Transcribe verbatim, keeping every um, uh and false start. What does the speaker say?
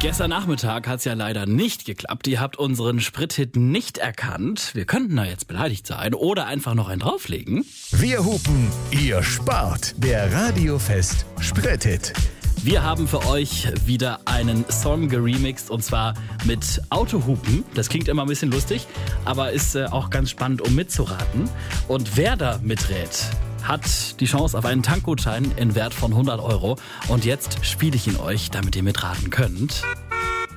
Gestern Nachmittag hat es ja leider nicht geklappt. Ihr habt unseren Sprithit nicht erkannt. Wir könnten da jetzt beleidigt sein oder einfach noch einen drauflegen. Wir hupen, ihr spart. Der Radiofest Sprithit. Wir haben für euch wieder einen Song geremixed und zwar mit Autohupen. Das klingt immer ein bisschen lustig, aber ist äh, auch ganz spannend, um mitzuraten. Und wer da miträt, hat die Chance auf einen Tankgutschein in Wert von hundert Euro. Und jetzt spiele ich ihn euch, damit ihr mitraten könnt.